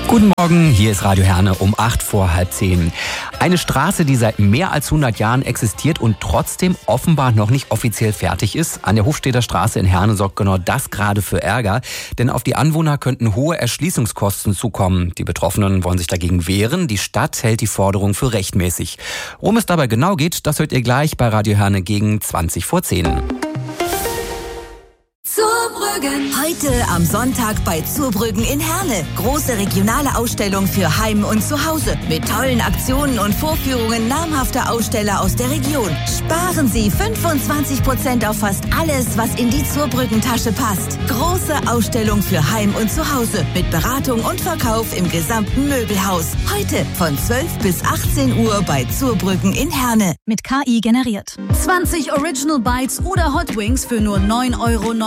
Guten Morgen, hier ist Radio Herne um 8:45. Eine Straße, die seit mehr als 100 Jahren existiert und trotzdem offenbar noch nicht offiziell fertig ist. An der Hofstedter Straße in Herne sorgt genau das gerade für Ärger. Denn auf die Anwohner könnten hohe Erschließungskosten zukommen. Die Betroffenen wollen sich dagegen wehren. Die Stadt hält die Forderung für rechtmäßig. Worum es dabei genau geht, das hört ihr gleich bei Radio Herne gegen 20:10. Heute am Sonntag bei Zurbrüggen in Herne. Große regionale Ausstellung für Heim und Zuhause. Mit tollen Aktionen und Vorführungen namhafter Aussteller aus der Region. Sparen Sie 25% auf fast alles, was in die Zurbrüggen-Tasche passt. Große Ausstellung für Heim und Zuhause. Mit Beratung und Verkauf im gesamten Möbelhaus. Heute von 12 bis 18 Uhr bei Zurbrüggen in Herne. Mit KI generiert. 20 Original Bites oder Hot Wings für nur 9,99 €